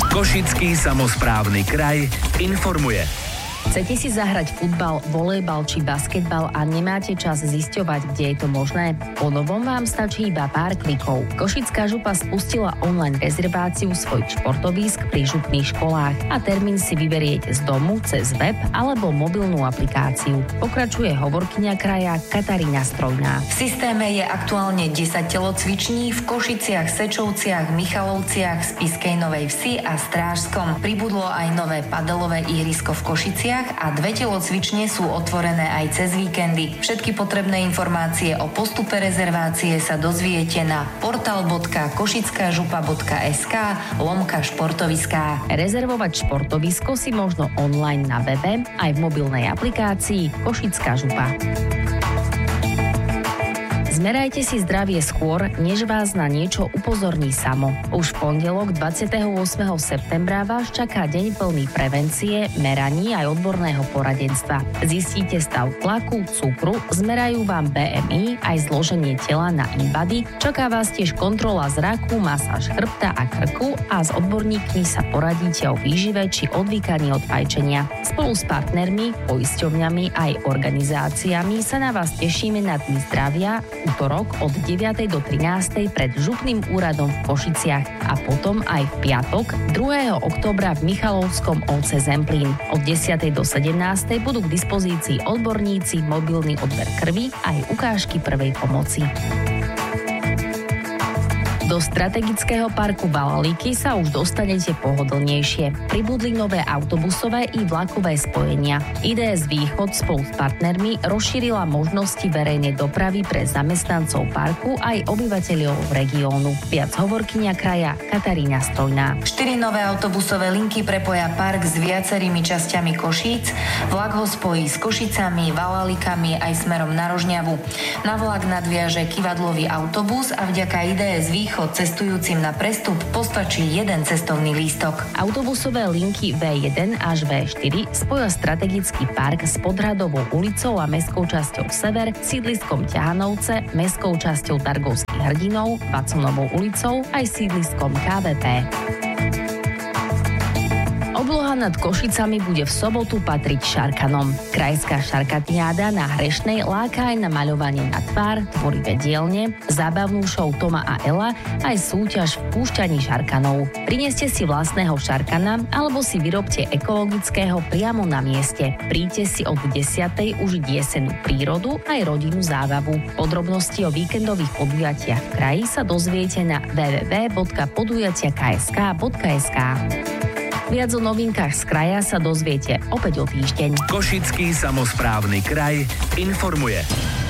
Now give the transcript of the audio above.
Košický samosprávny kraj informuje. Chcete si zahrať futbal, volejbal či basketbal a nemáte čas zisťovať, kde je to možné? Po novom vám stačí iba pár klikov. Košická župa spustila online rezerváciu svojich športovísk pri župných školách a termín si vyberiete z domu cez web alebo mobilnú aplikáciu. Pokračuje hovorkyňa kraja Katarína Strojná. V systéme je aktuálne 10 telocviční v Košiciach, Sečovciach, Michalovciach, Spišskej Novej Vsi a Strážskom. Pribudlo aj nové padelové ihrisko v Košiciach a 2 telocvične sú otvorené aj cez víkendy. Všetky potrebné informácie o postupe rezervácie sa dozviete na portal.košickažupa.sk/športoviská. Rezervovať športovisko si možno online na webe aj v mobilnej aplikácii Košická župa. Zmerajte si zdravie skôr, než vás na niečo upozorní samo. Už v pondelok 28. septembra vás čaká deň plný prevencie, meraní aj odborného poradenstva. Zistíte stav tlaku, cukru, zmerajú vám BMI, aj zloženie tela na InBody, čaká vás tiež kontrola zraku, masáž chrbta a krku a s odborníkmi sa poradíte o výžive či odvykaní od fajčenia. Spolu s partnermi, poisťovňami aj organizáciami sa na vás tešíme na Dni zdravia utorok od 9. do 13. pred župným úradom v Košiciach a potom aj v piatok 2. októbra v Michalovskom OC Zemplín. Od 10. do 17. budú k dispozícii odborníci, mobilný odber krvi aj ukážky prvej pomoci. Do strategického parku Valaliky sa už dostanete pohodlnejšie. Pribudli nové autobusové i vlakové spojenia. IDS Východ spolu s partnermi rozšírila možnosti verejnej dopravy pre zamestnancov parku aj obyvateľov regiónu. Viac hovorkyňa kraja Katarína Strojná. 4 nové autobusové linky prepoja park s viacerými časťami Košíc. Vlak ho spojí s Košicami, Valalikami aj smerom na Rožňavu. Na vlak nadviaže kývadlový autobus a vďaka IDS Východ cestujúcim na prestup postačí jeden cestovný lístok. Autobusové linky V1 až V4 spoja strategický park s Podhradovou ulicou a mestskou časťou Sever, sídliskom Ťahanovce, mestskou časťou Dargovských hrdinov, Vaconovou ulicou aj sídliskom KVP. Obloha nad Košicami bude v sobotu patriť Šarkanom. Krajská šarkatniáda na Hrešnej láka aj na maľovanie na tvár, tvorivé dielne, zábavnú show Toma a Ela, aj súťaž v púšťaní šarkanov. Prineste si vlastného šarkana alebo si vyrobte ekologického priamo na mieste. Príďte si od 10. užiť jesenú prírodu aj rodinnú zábavu. Podrobnosti o víkendových podujatiach v kraji sa dozviete na www.podujatiaksk.sk. Viac o novinkách z kraja sa dozviete opäť o týždeň. Košický samosprávny kraj informuje.